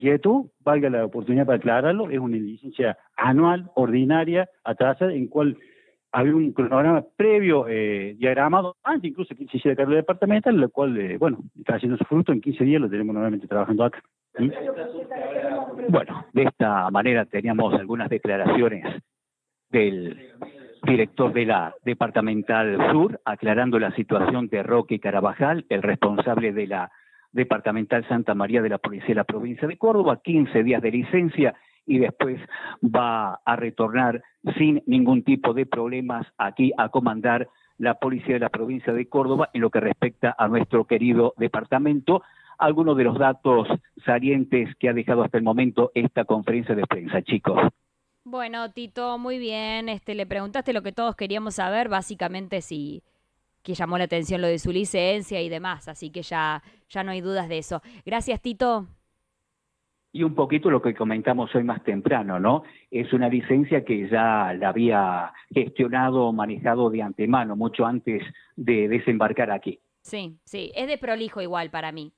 quietud, valga la oportunidad para aclararlo, es una licencia anual, ordinaria, atrasada, en cual había un cronograma previo diagramado antes incluso que se hiciera cargo departamental, lo cual, está haciendo su fruto. En 15 días lo tenemos nuevamente trabajando acá. ¿Mm? Bueno, de esta manera teníamos algunas declaraciones del director de la Departamental Sur, aclarando la situación de Roque Carabajal, el responsable de la Departamental Santa María de la Policía de la Provincia de Córdoba, 15 días de licencia y después va a retornar sin ningún tipo de problemas aquí a comandar la Policía de la Provincia de Córdoba en lo que respecta a nuestro querido departamento. Algunos de los datos salientes que ha dejado hasta el momento esta conferencia de prensa, chicos. Bueno, Tito, muy bien. Le preguntaste lo que todos queríamos saber, básicamente si que llamó la atención lo de su licencia y demás, así que ya no hay dudas de eso. Gracias, Tito. Y un poquito lo que comentamos hoy más temprano, ¿no? Es una licencia que ya la había gestionado, manejado de antemano, mucho antes de desembarcar aquí. Sí, es de prolijo igual para mí.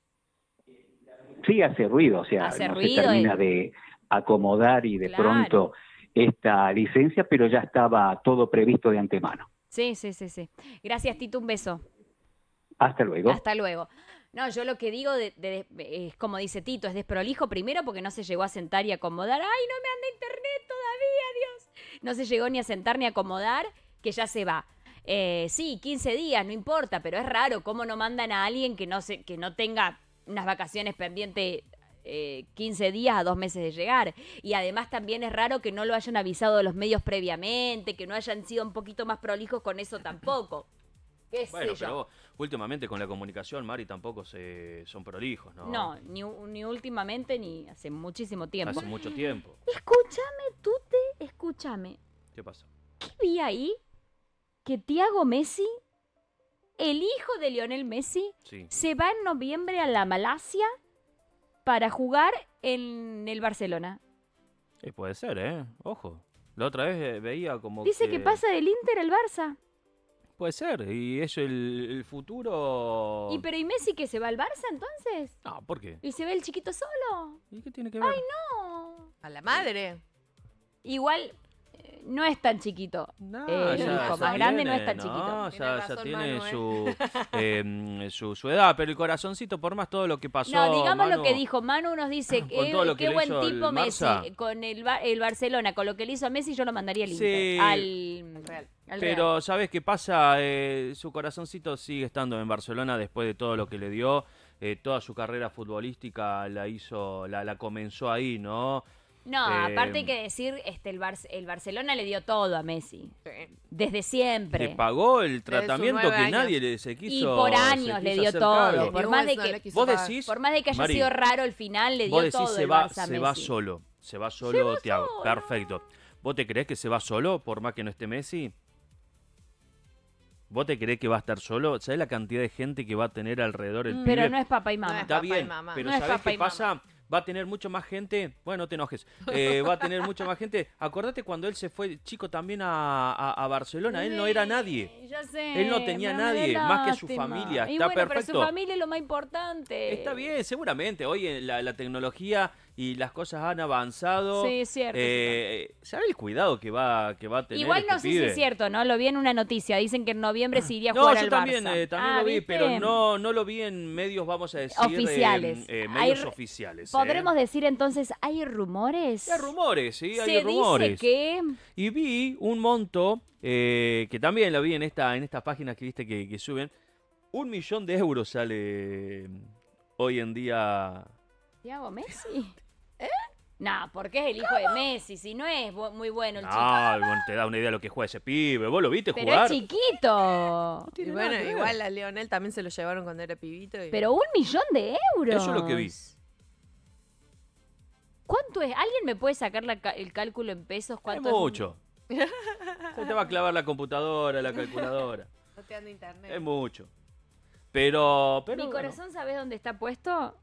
Sí, hace ruido, o sea, Hace no ruido, se termina de acomodar y de pronto esta licencia, pero ya estaba todo previsto de antemano. Sí. Gracias, Tito, un beso. Hasta luego. Hasta luego. No, yo lo que digo es como dice Tito, es desprolijo primero porque no se llegó a sentar y acomodar. ¡Ay, no me anda internet todavía, Dios! No se llegó ni a sentar ni a acomodar, que ya se va. Sí, 15 días, no importa, pero es raro cómo no mandan a alguien que no tenga unas vacaciones pendientes 15 días a 2 meses de llegar. Y además también es raro que no lo hayan avisado a los medios previamente, que no hayan sido un poquito más prolijos con eso tampoco. Bueno, pero últimamente con la comunicación, Mari, tampoco son prolijos, ¿no? No, ni últimamente ni hace muchísimo tiempo. Hace mucho tiempo. Escúchame. ¿Qué pasa? ¿Qué vi ahí? Que Thiago Messi, el hijo de Lionel Messi, sí, se va en noviembre a la Malasia para jugar en el Barcelona. Puede ser, ojo. La otra vez veía como Dice que pasa del Inter al Barça. Puede ser, y eso el futuro... ¿Y Messi que se va al Barça entonces? No, ¿por qué? ¿Y se ve el chiquito solo? ¿Y qué tiene que ver? ¡Ay, no! A la madre. Igual no es tan chiquito. No, el hijo más grande no es tan chiquito. No, ya tiene Manu, su edad, pero el corazoncito, por más todo lo que pasó... No, digamos Manu, lo que dijo. Manu nos dice, qué buen tipo Messi. Con el Barcelona, con lo que le hizo a Messi, yo lo mandaría al Inter. Al Real. Pero, ¿sabes qué pasa? Su corazoncito sigue estando en Barcelona después de todo lo que le dio. Toda su carrera futbolística la comenzó ahí, ¿no? No, aparte hay que decir, el Barcelona le dio todo a Messi. Desde siempre. Le pagó el tratamiento que nadie se quiso. Y por años le dio todo. Por más de que haya Mari, sido raro el final, le dio todo el Barça a Messi. Se va solo, Thiago. Perfecto. ¿Vos te creés que se va solo por más que no esté Messi? ¿Vos te creés que va a estar solo? ¿Sabés la cantidad de gente que va a tener alrededor el pibe? Pero no es papá y mamá. Está bien, pero ¿sabés qué pasa? Va a tener mucho más gente, bueno, no te enojes, va a tener mucha más gente. Acordate cuando él se fue chico también a Barcelona, él no era nadie. Ya sé. Él no tenía nadie, más que su familia. Y está bueno, perfecto. pero su familia es lo más importante. Está bien, seguramente. Hoy la tecnología y las cosas han avanzado. Sí, es cierto. ¿Sabes el cuidado que va a tener Igual no sé pibe? si es cierto, ¿no? Lo vi en una noticia. Dicen que en noviembre se iría a jugar al Barça. No, yo también lo vi, ¿viste? pero no lo vi en medios, vamos a decir, oficiales. medios oficiales. ¿Podremos decir entonces, hay rumores? Hay rumores, sí, hay se rumores. Dice que... Y vi un monto, que también lo vi en estas páginas que viste que suben. 1 millón de euros sale hoy en día. ¿Thiago Messi? No, porque es el hijo de Messi, si no es muy bueno el chico. Bueno, te da una idea de lo que juega ese pibe. ¿Vos lo viste pero jugar? Pero es chiquito. Y bueno, igual a Lionel también se lo llevaron cuando era pibito. Pero 1 millón de euros. Eso es lo que vi. ¿Cuánto es? ¿Alguien me puede sacar el cálculo en pesos? ¿Cuánto es mucho. Se te va a clavar la computadora, la calculadora. No te anda internet. Es mucho. Pero mi corazón, ¿sabes dónde está puesto?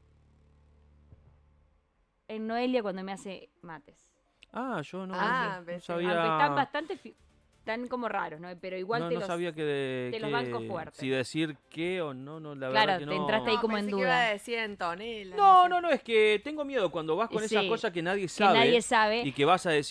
En Noelia cuando me hace mates. Yo no, no sabía. Aunque están bastante... están como raros, ¿no? Pero igual No, te no los... sabía te los banco fuerte. si decir qué o no, la Claro, verdad que te no. entraste ahí como en pensé que duda. iba a decir Antonella. No, sé. es que tengo miedo cuando vas con esas Sí, cosas que nadie que sabe nadie sabe. y que vas a decir